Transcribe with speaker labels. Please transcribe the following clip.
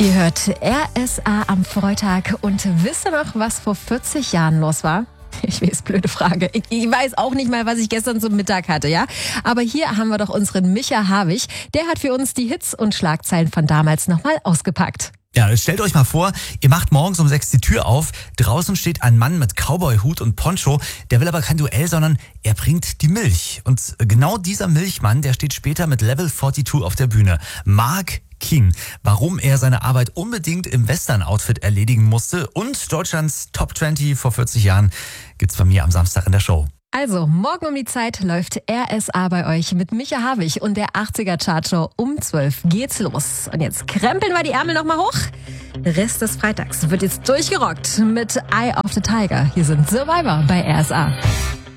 Speaker 1: Ihr hört RSA am Freitag und wisst ihr noch, was vor 40 Jahren los war? Ich weiß, blöde Frage. Ich weiß auch nicht mal, was ich gestern zum Mittag hatte, ja? Aber hier haben wir doch unseren Micha Havig. Der hat für uns die Hits und Schlagzeilen von damals nochmal ausgepackt.
Speaker 2: Ja, stellt euch mal vor, ihr macht morgens um 6 die Tür auf, draußen steht ein Mann mit Cowboy-Hut und Poncho, der will aber kein Duell, sondern er bringt die Milch. Und genau dieser Milchmann, der steht später mit Level 42 auf der Bühne. Mark King. Warum er seine Arbeit unbedingt im Western-Outfit erledigen musste und Deutschlands Top 20 vor 40 Jahren gibt's bei mir am Samstag in der Show.
Speaker 1: Also, morgen um die Zeit läuft RSA bei euch mit Micha Havig und der 80er-Chartshow um 12 geht's los. Und jetzt krempeln wir die Ärmel nochmal hoch. Der Rest des Freitags wird jetzt durchgerockt mit Eye of the Tiger. Hier sind Survivor bei RSA.